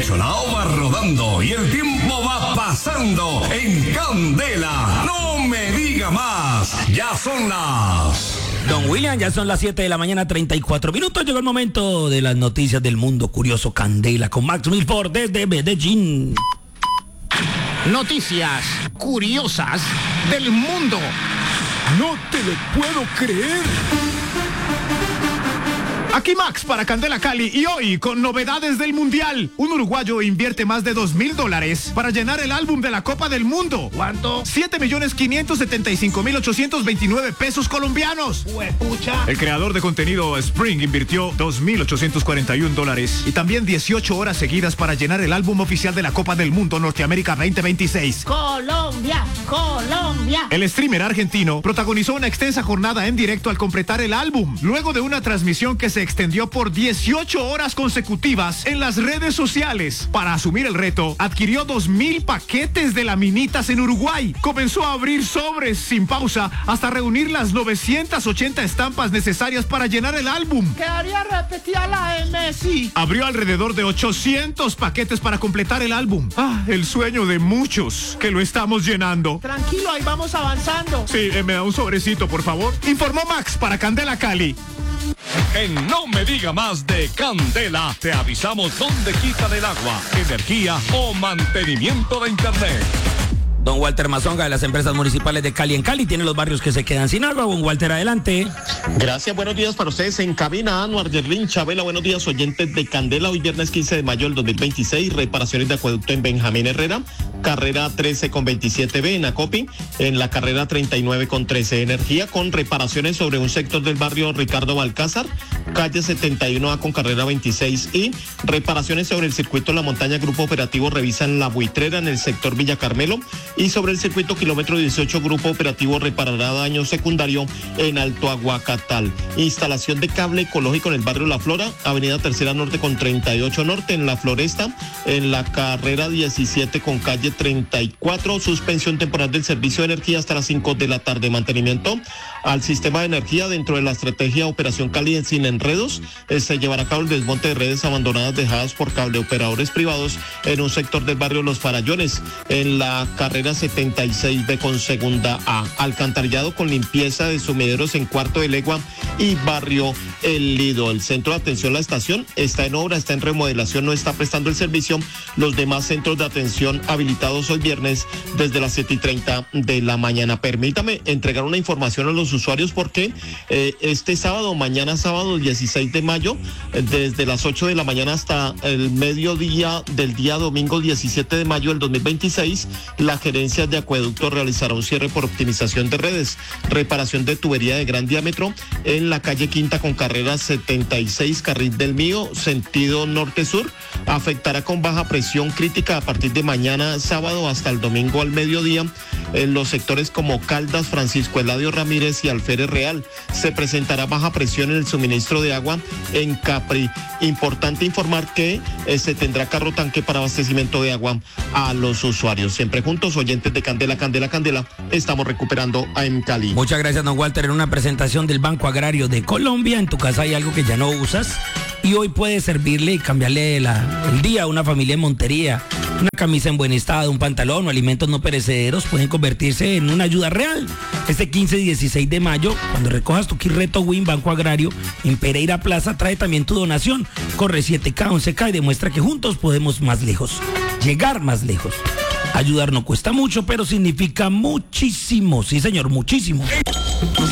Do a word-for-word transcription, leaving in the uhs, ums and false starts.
El Cholao va rodando y el tiempo va pasando en Candela. No me diga más. Ya son las... Don William, ya son las siete de la mañana, treinta y cuatro minutos. Llegó el momento de las noticias del mundo curioso Candela con Max Milford desde Medellín. Noticias curiosas del mundo. No te lo puedo creer. Aquí Max para Candela Cali y hoy con novedades del Mundial. Un uruguayo invierte más de dos mil dólares para llenar el álbum de la Copa del Mundo. ¿Cuánto? siete millones quinientos setenta y cinco mil ochocientos veintinueve pesos colombianos. Huepucha. El creador de contenido Spring invirtió dos mil ochocientos cuarenta y un dólares y también dieciocho horas seguidas para llenar el álbum oficial de la Copa del Mundo Norteamérica veinte veintiséis. Colombia, Colombia. El streamer argentino protagonizó una extensa jornada en directo al completar el álbum, luego de una transmisión que se extendió por dieciocho horas consecutivas en las redes sociales. Para asumir el reto, adquirió dos mil paquetes de laminitas en Uruguay. Comenzó a abrir sobres sin pausa hasta reunir las novecientas ochenta estampas necesarias para llenar el álbum. Quedaría repetida la de Messi. Abrió alrededor de ochocientos paquetes para completar el álbum. Ah, el sueño de muchos que lo estamos llenando. Tranquilo, ahí vamos avanzando. Sí, eh, me da un sobrecito, por favor. Informó Max para Candela Cali. En No Me Diga Más de Candela, te avisamos dónde quitan el agua, energía o mantenimiento de internet. Don Walter Mazonga de las empresas municipales de Cali en Cali tiene los barrios que se quedan sin agua. Don Walter, adelante. Gracias, buenos días para ustedes en cabina. Anuar Yerlin Chabela, buenos días oyentes de Candela. Hoy viernes quince de mayo del dos mil veintiséis, reparaciones de acueducto en Benjamín Herrera, carrera trece con veintisiete B en Acopi, en la carrera treinta y nueve con trece Energía, con reparaciones sobre un sector del barrio Ricardo Balcázar, calle setenta y uno A con carrera veintiséis y reparaciones sobre el circuito La Montaña. Grupo Operativo revisan La Buitrera en el sector Villa Carmelo, y sobre el circuito kilómetro dieciocho, Grupo Operativo reparará daño secundario en Alto Aguacatal. Instalación de cable ecológico en el barrio La Flora, avenida Tercera Norte con treinta y ocho Norte, en La Floresta, en la carrera diecisiete con calle treinta y cuatro, suspensión temporal del servicio de energía hasta las cinco de la tarde. Mantenimiento al sistema de energía dentro de la estrategia Operación Cali sin enredos. Eh, se llevará a cabo el desmonte de redes abandonadas dejadas por cableoperadores privados en un sector del barrio Los Farallones, en la carrera setenta y seis B con segunda A. Alcantarillado con limpieza de sumideros en Cuarto de Legua y barrio El Lido. El centro de atención La Estación está en obra, está en remodelación, no está prestando el servicio. Los demás centros de atención habilitados hoy viernes desde las siete y treinta de la mañana. Permítame entregar una información a los usuarios porque eh, este sábado, mañana sábado dieciséis de mayo, eh, desde las ocho de la mañana hasta el mediodía del día domingo diecisiete de mayo del dos mil veintiséis, la gerencia de acueducto realizará un cierre por optimización de redes, reparación de tubería de gran diámetro en la calle Quinta con carrera setenta y seis, carril del Mío, sentido norte-sur. Afectará con baja presión crítica a partir de mañana sábado hasta el domingo al mediodía en los sectores como Caldas, Francisco Eladio Ramírez y Alférez Real. Se presentará baja presión en el suministro de agua en Capri. Importante informar que eh, se tendrá carro tanque para abastecimiento de agua a los usuarios. Siempre juntos, oyentes de Candela, Candela, Candela, estamos recuperando a en Cali. Muchas gracias, don Walter. En una presentación del Banco Agrario de Colombia, en tu casa hay algo que ya no usas y hoy puede servirle y cambiarle la, el día a una familia en Montería. Una camisa en buen estado, un pantalón o alimentos no perecederos pueden convertirse en una ayuda real. Este quince y dieciséis de mayo, cuando recojas tu kit Reto Win Banco Agrario en Pereira Plaza, trae también tu donación. Corre siete K, once K y demuestra que juntos podemos más lejos, llegar más lejos. Ayudar no cuesta mucho, pero significa muchísimo. Sí, señor, muchísimo.